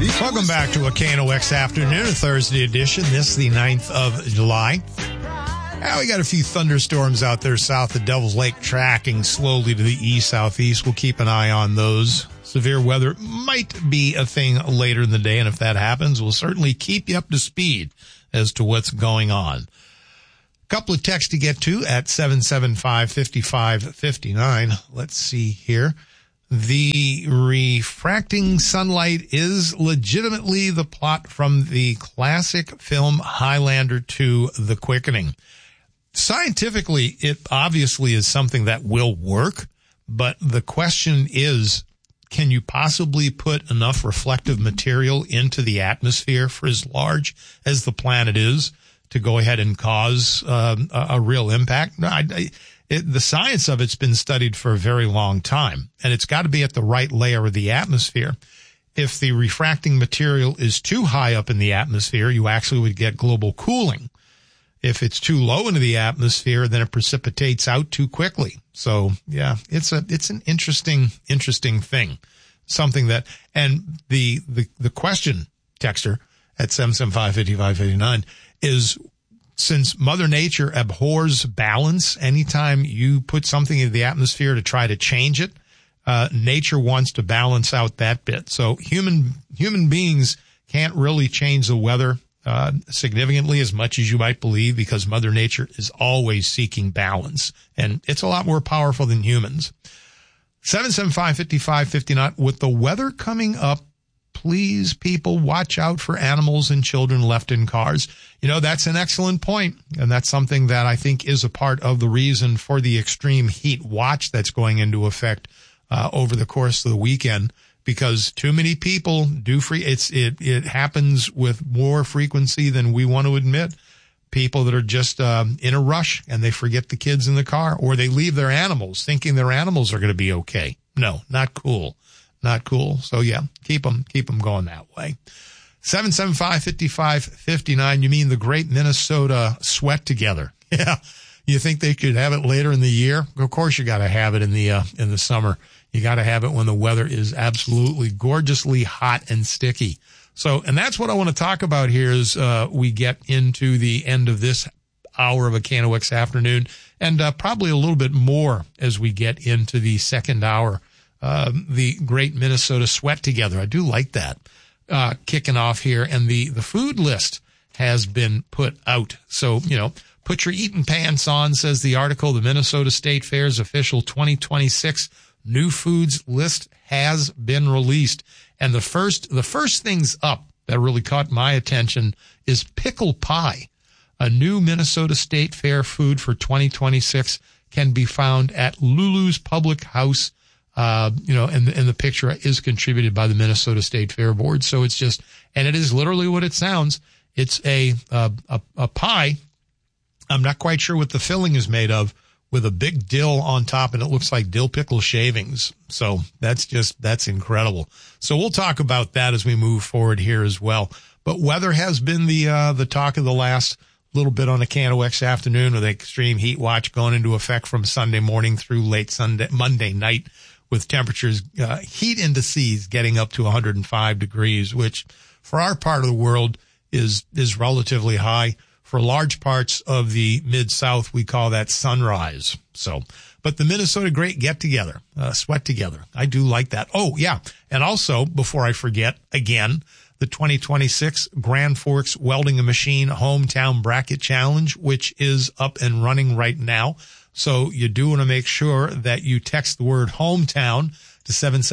Welcome back to a KNOX afternoon, a Thursday edition. This is the 9th of July. Now we got a few thunderstorms out there south of Devil's Lake, tracking slowly to the east-southeast. We'll keep an eye on those. Severe weather might be a thing later in the day, and if that happens, we'll certainly keep you up to speed as to what's going on. A couple of texts to get to at 775-5559. Let's see here. The refracting sunlight is legitimately the plot from the classic film Highlander 2, The Quickening. Scientifically, it obviously is something that will work, but the question is, can you possibly put enough reflective material into the atmosphere for as large as the planet is to go ahead and cause a real impact? No, the science of it's been studied for a very long time, and it's got to be at the right layer of the atmosphere. If the refracting material is too high up in the atmosphere, you actually would get global cooling. If it's too low into the atmosphere, then it precipitates out too quickly. So, yeah, it's an interesting thing. Something that, and the question, texter, at 775-5559 is, since Mother Nature abhors balance, anytime you put something in the atmosphere to try to change it, nature wants to balance out that bit. So human beings can't really change the weather significantly as much as you might believe, because Mother Nature is always seeking balance, and it's a lot more powerful than humans. 775-5559, with the weather coming up, please, people, watch out for animals and children left in cars. You know, that's an excellent point, and that's something that I think is a part of the reason for the extreme heat watch that's going into effect over the course of the weekend, because too many people do it happens with more frequency than we want to admit. People that are just in a rush, and they forget the kids in the car, or they leave their animals thinking their animals are going to be okay. No, not cool. Not cool. So yeah, keep them going that way. 775-5559. You mean the great Minnesota sweat together? Yeah. You think they could have it later in the year? Of course you got to have it in the summer. You got to have it when the weather is absolutely gorgeously hot and sticky. So, and that's what I want to talk about here as we get into the end of this hour of a KNOX afternoon, and probably a little bit more as we get into the second hour. The great Minnesota sweat together. I do like that. Kicking off here, and the food list has been put out. So, you know, put your eating pants on, says the article. The Minnesota State Fair's official 2026 new foods list has been released. And the first things up that really caught my attention is pickle pie. A new Minnesota State Fair food for 2026 can be found at Lulu's Public House. And the picture is contributed by the Minnesota State Fair Board. So it's just, and it is literally what it sounds. It's a pie. I'm not quite sure what the filling is made of, with a big dill on top, and it looks like dill pickle shavings. So that's incredible. So we'll talk about that as we move forward here as well. But weather has been the talk of the last little bit on the KNOX afternoon, with the extreme heat watch going into effect from Sunday morning through late Monday night, with temperatures, heat indices getting up to 105 degrees, which for our part of the world is relatively high. For large parts of the Mid-South, we call that sunrise. So, but the Minnesota Great Get-Together, sweat together. I do like that. Oh, yeah. And also, before I forget, again, the 2026 Grand Forks Welding a Machine Hometown Bracket Challenge, which is up and running right now. So you do want to make sure that you text the word hometown to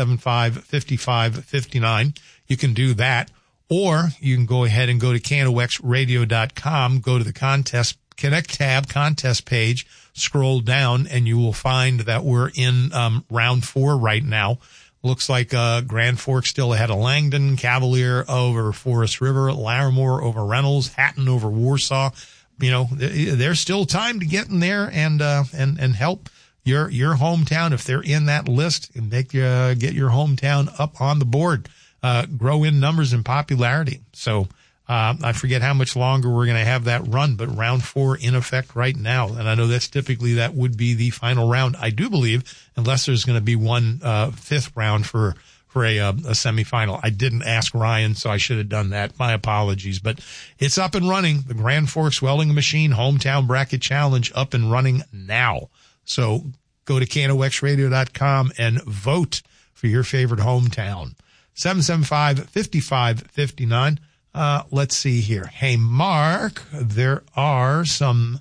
775-5559. You can do that. Or you can go ahead and go to KNOXradio.com, go to the contest, Connect tab, contest page, scroll down, and you will find that we're in round 4 right now. Looks like Grand Forks still ahead of Langdon, Cavalier over Forest River, Larimore over Reynolds, Hatton over Warsaw. You know, there's still time to get in there and help your hometown if they're in that list, and get your hometown up on the board. Grow in numbers and popularity. So I forget how much longer we're going to have that run, but round 4 in effect right now. And I know that's typically that would be the final round, I do believe, unless there's going to be one fifth round for for a semifinal. I didn't ask Ryan, so I should have done that. My apologies. But it's up and running. The Grand Forks Welding Machine Hometown Bracket Challenge up and running now. So go to KNOXradio.com and vote for your favorite hometown. 775-5559. Let's see here. Hey, Mark, there are some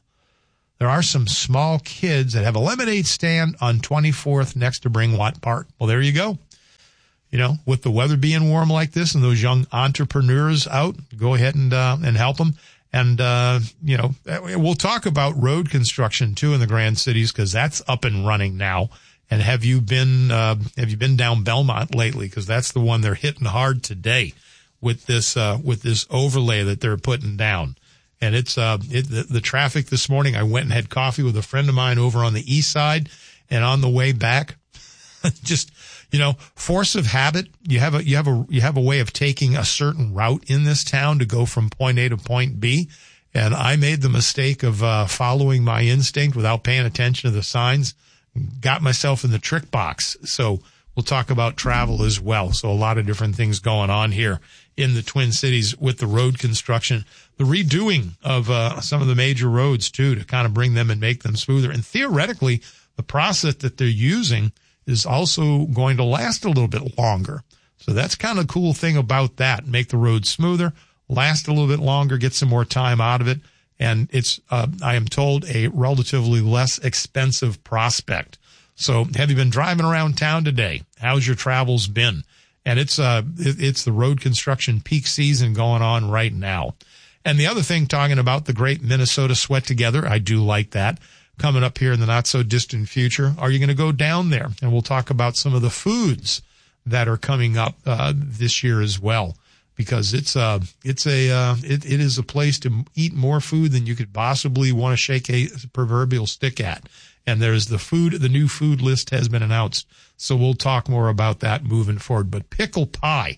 small kids that have a lemonade stand on 24th next to Bring Watt Park. Well, there you go. You know, with the weather being warm like this and those young entrepreneurs out, go ahead and help them. And, you know, we'll talk about road construction too in the Grand Cities because that's up and running now. And have you been down Belmont lately? Because that's the one they're hitting hard today with this overlay that they're putting down. And it's, the traffic this morning. I went and had coffee with a friend of mine over on the east side, and on the way back, just, you know, force of habit. You have a way of taking a certain route in this town to go from point A to point B. And I made the mistake of, following my instinct without paying attention to the signs, got myself in the trick box. So we'll talk about travel as well. So a lot of different things going on here in the Twin Cities with the road construction, the redoing of some of the major roads too, to kind of bring them and make them smoother. And theoretically, the process that they're using is also going to last a little bit longer. So that's kind of a cool thing about that. Make the road smoother, last a little bit longer, get some more time out of it. And it's, I am told, a relatively less expensive prospect. So have you been driving around town today? How's your travels been? And it's the road construction peak season going on right now. And the other thing, talking about the Great Minnesota Sweat Together, I do like that, coming up here in the not so distant future. Are you going to go down there? And we'll talk about some of the foods that are coming up this year as well, because it is a place to eat more food than you could possibly want to shake a proverbial stick at. And there's the new food list has been announced. So we'll talk more about that moving forward. But pickle pie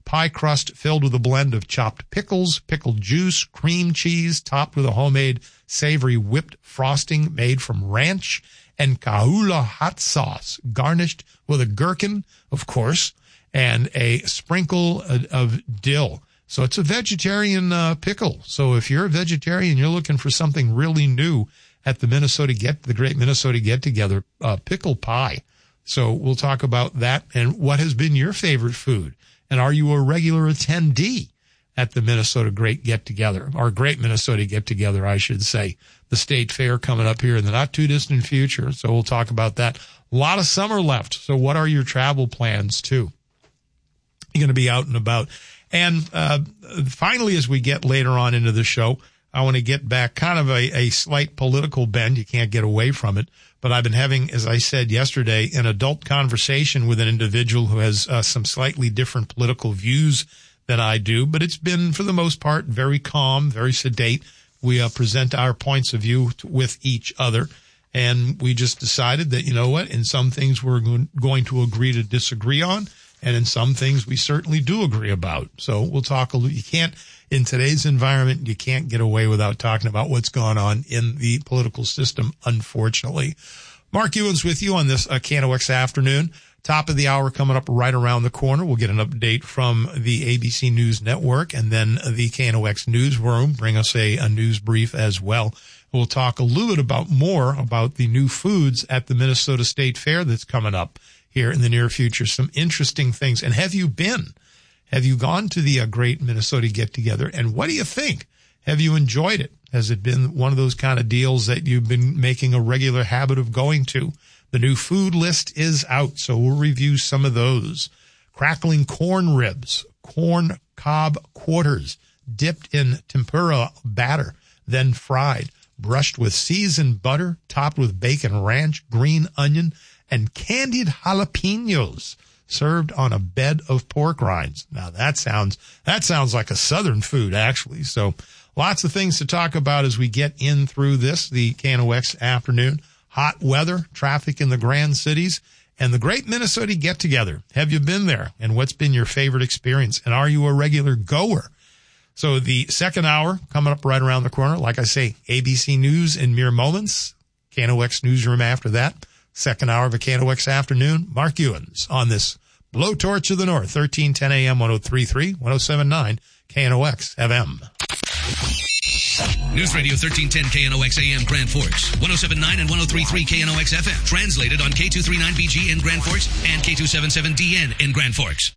crust filled with a blend of chopped pickles, pickled juice, cream cheese, topped with a homemade savory whipped frosting made from ranch and Kahula hot sauce, garnished with a gherkin, of course, and a sprinkle of dill. So it's a vegetarian pickle. So if you're a vegetarian, you're looking for something really new at the Great Minnesota Get-Together, pickle pie. So we'll talk about that and what has been your favorite food. And are you a regular attendee at the Minnesota Great Get-Together, or Great Minnesota Get-Together, I should say, the state fair coming up here in the not too distant future. So we'll talk about that. A lot of summer left. So what are your travel plans too? You're going to be out and about. And finally, as we get later on into the show, I want to get back kind of a slight political bend. You can't get away from it. But I've been having, as I said yesterday, an adult conversation with an individual who has some slightly different political views than I do. But it's been, for the most part, very calm, very sedate. We present our points of view with each other. And we just decided that, you know what, in some things we're going to agree to disagree on. And in some things we certainly do agree about. So we'll talk a little. You can't, in today's environment, you can't get away without talking about what's going on in the political system, unfortunately. Mark Ewens with you on this KNOX afternoon. Top of the hour coming up right around the corner. We'll get an update from the ABC News Network, and then the KNOX newsroom bring us a news brief as well. We'll talk a little bit more about the new foods at the Minnesota State Fair that's coming up here in the near future. Some interesting things. And have you been? Have you gone to the Great Minnesota Get-Together? And what do you think? Have you enjoyed it? Has it been one of those kind of deals that you've been making a regular habit of going to? The new food list is out, so we'll review some of those. Crackling corn ribs, corn cob quarters, dipped in tempura batter, then fried, brushed with seasoned butter, topped with bacon ranch, green onion, and candied jalapenos, served on a bed of pork rinds. Now that sounds like a Southern food, actually. So lots of things to talk about as we get in through this, the KNOX afternoon. Hot weather, traffic in the Grand Cities, and the Great Minnesota Get-Together. Have you been there? And what's been your favorite experience? And are you a regular goer? So the second hour coming up right around the corner. Like I say, ABC News in mere moments. KNOX newsroom after that. Second hour of a KNOX afternoon. Mark Ewens on this Blowtorch of the North, 1310 AM, 103.3, 107.9, KNOX FM. News Radio 1310 KNOX AM Grand Forks, 107.9 and 103.3 KNOX FM. Translated on K239BG in Grand Forks and K277DN in Grand Forks.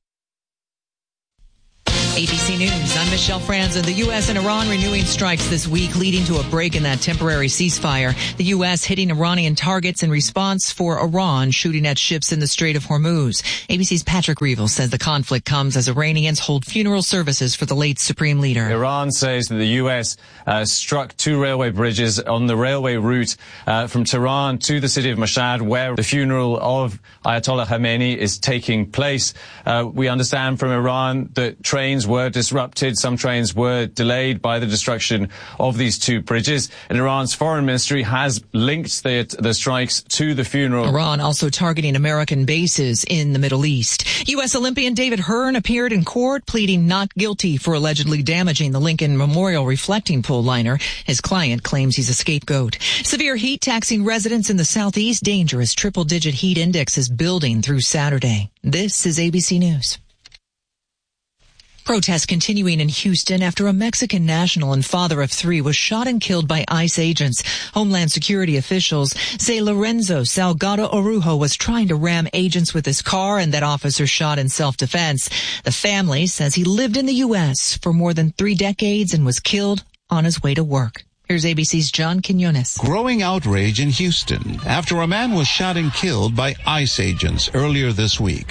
ABC News, I'm Michelle Franzen. The U.S. and Iran renewing strikes this week, leading to a break in that temporary ceasefire. The U.S. hitting Iranian targets in response for Iran shooting at ships in the Strait of Hormuz. ABC's Patrick Reevell says the conflict comes as Iranians hold funeral services for the late supreme leader. Iran says that the U.S. struck 2 railway bridges on the railway route from Tehran to the city of Mashhad, where the funeral of Ayatollah Khamenei is taking place. We understand from Iran that trains were disrupted. Some trains were delayed by the destruction of these 2 bridges. And Iran's foreign ministry has linked the strikes to the funeral. Iran also targeting American bases in the Middle East. U.S. Olympian David Hearn appeared in court pleading not guilty for allegedly damaging the Lincoln Memorial reflecting pool liner. His client claims he's a scapegoat. Severe heat taxing residents in the southeast. Dangerous triple-digit heat index is building through Saturday. This is ABC News. Protests continuing in Houston after a Mexican national and father of 3 was shot and killed by ICE agents. Homeland Security officials say Lorenzo Salgado Orujo was trying to ram agents with his car and that officer shot in self-defense. The family says he lived in the U.S. for more than 3 decades and was killed on his way to work. Here's ABC's John Quinones. Growing outrage in Houston after a man was shot and killed by ICE agents earlier this week.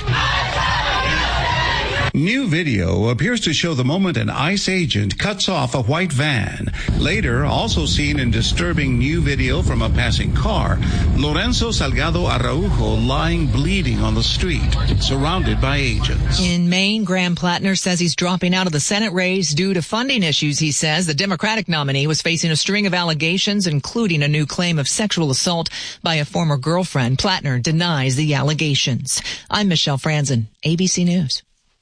New video appears to show the moment an ICE agent cuts off a white van. Later, also seen in disturbing new video from a passing car, Lorenzo Salgado Araujo lying bleeding on the street, surrounded by agents. In Maine, Graham Plattner says he's dropping out of the Senate race due to funding issues, he says. The Democratic nominee was facing a string of allegations, including a new claim of sexual assault by a former girlfriend. Plattner denies the allegations. I'm Michelle Franzen, ABC News.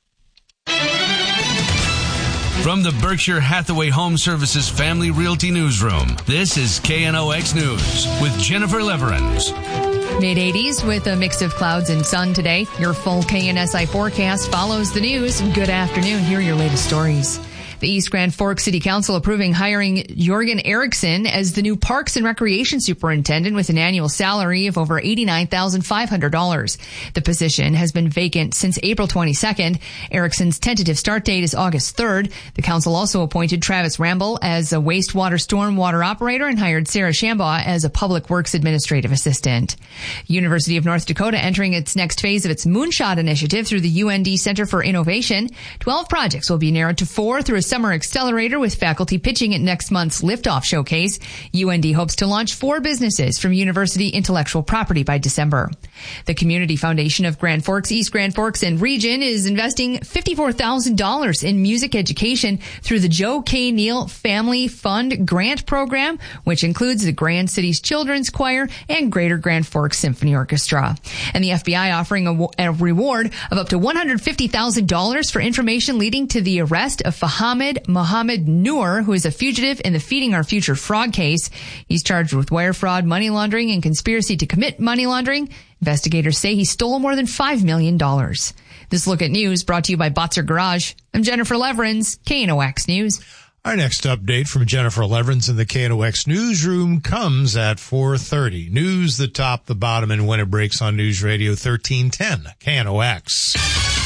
From the Berkshire Hathaway Home Services Family Realty Newsroom, this is KNOX News with Jennifer Leverins. Mid-80s with a mix of clouds and sun today. Your full KNSI forecast follows the news. Good afternoon. Here are your latest stories. The East Grand Forks City Council approving hiring Jorgen Eriksson as the new Parks and Recreation Superintendent with an annual salary of over $89,500. The position has been vacant since April 22nd. Eriksson's tentative start date is August 3rd. The council also appointed Travis Ramble as a wastewater stormwater operator and hired Sarah Shambaugh as a public works administrative assistant. University of North Dakota entering its next phase of its Moonshot initiative through the UND Center for Innovation. 12 projects will be narrowed to 4 through a summer accelerator with faculty pitching at next month's Liftoff Showcase. UND hopes to launch 4 businesses from university intellectual property by December. The Community Foundation of Grand Forks, East Grand Forks, and region is investing $54,000 in music education through the Joe K. Neal Family Fund Grant Program, which includes the Grand Cities Children's Choir and Greater Grand Forks Symphony Orchestra. And the FBI offering a reward of up to $150,000 for information leading to the arrest of Mohammed Noor, who is a fugitive in the Feeding Our Future fraud case. He's charged with wire fraud, money laundering, and conspiracy to commit money laundering. Investigators say he stole more than $5 million. This Look at News brought to you by Botzer Garage. I'm Jennifer Leverins, KNOX News. Our next update from Jennifer Leverins in the KNOX newsroom comes at 4:30. News, the top, the bottom, and when it breaks on News Radio 1310, KNOX.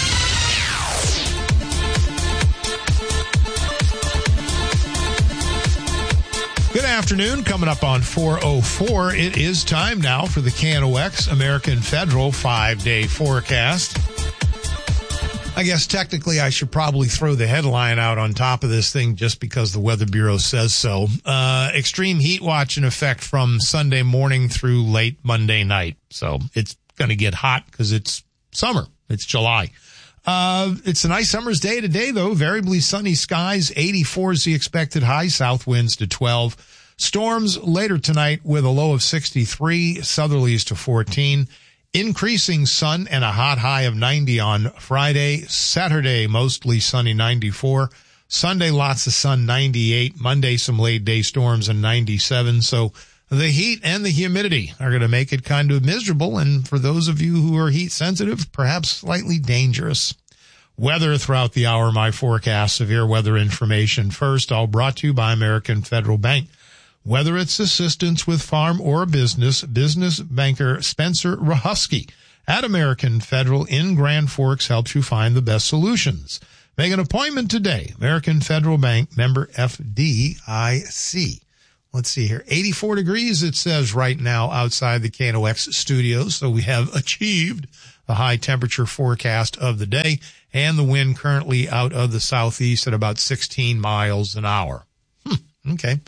Good afternoon. Coming up on 4:04, it is time now for the KNOX American Federal 5-day forecast. I guess technically I should probably throw the headline out on top of this thing just because the Weather Bureau says so. Extreme heat watch in effect from Sunday morning through late Monday night. So it's going to get hot because it's summer. It's July. It's a nice summer's day today, though. Variably sunny skies. 84 is the expected high. South winds to 12. Storms later tonight with a low of 63. Southerlies to 14. Increasing sun and a hot high of 90 on Friday. Saturday, mostly sunny, 94. Sunday, lots of sun, 98. Monday, some late day storms and 97. So The heat and the humidity are going to make it kind of miserable, and for those of you who are heat sensitive, perhaps slightly dangerous. Weather throughout the hour, my forecast, severe weather information. First, all brought to you by American Federal Bank. Whether it's assistance with farm or business, business banker Spencer Rahusky at American Federal in Grand Forks helps you find the best solutions. Make an appointment today. American Federal Bank, member FDIC. Let's see here. 84 degrees, it says right now outside the KNOX studios. So we have achieved the high temperature forecast of the day, and the wind currently out of the southeast at about 16 miles an hour. Okay.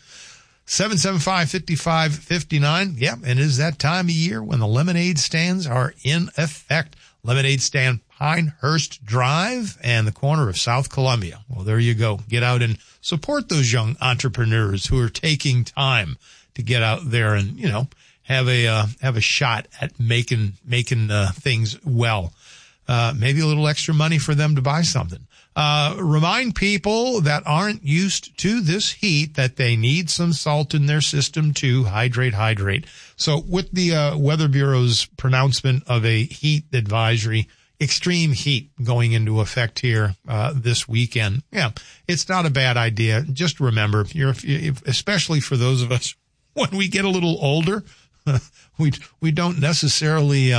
775-5559. Yeah, and it is that time of year when the lemonade stands are in effect. Lemonade stand Pinehurst Drive and the corner of South Columbia. Well, there you go. Get out and support those young entrepreneurs who are taking time to get out there and, you know, have a shot at making things well. Maybe a little extra money for them to buy something. Remind people that aren't used to this heat that they need some salt in their system to hydrate. So with the Weather Bureau's pronouncement of a heat advisory, extreme heat going into effect here this weekend, yeah, it's not a bad idea. Just remember, especially for those of us when we get a little older, we don't necessarily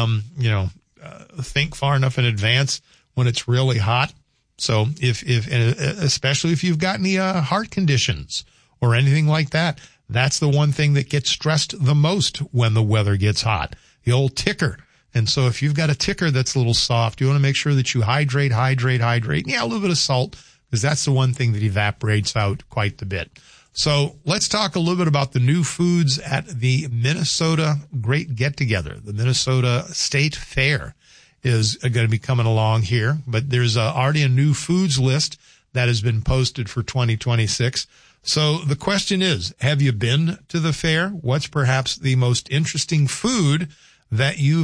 think far enough in advance when it's really hot. So especially if you've got any heart conditions or anything like that, that's the one thing that gets stressed the most when the weather gets hot, the old ticker. And so if you've got a ticker that's a little soft, you want to make sure that you hydrate. Yeah, a little bit of salt, because that's the one thing that evaporates out quite a bit. So let's talk a little bit about the new foods at the Minnesota Great Get-Together. The Minnesota State Fair is going to be coming along here, but there's already a new foods list that has been posted for 2026. So the question is, have you been to the fair? What's perhaps the most interesting food that you've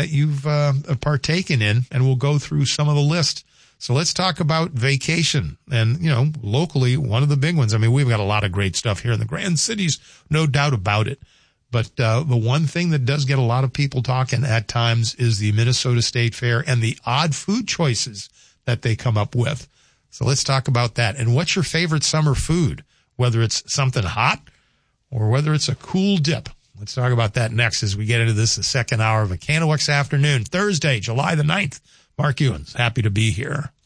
partaken in? And we'll go through some of the list. So let's talk about vacation. And, you know, locally, one of the big ones. I mean, we've got a lot of great stuff here in the Grand Cities, no doubt about it. But the one thing that does get a lot of people talking at times is the Minnesota State Fair and the odd food choices that they come up with. So let's talk about that. And what's your favorite summer food, whether it's something hot or whether it's a cool dip? Let's talk about that next as we get into this, the second hour of a KNOX Afternoon, Thursday, July the 9th. Mark Ewens, happy to be here.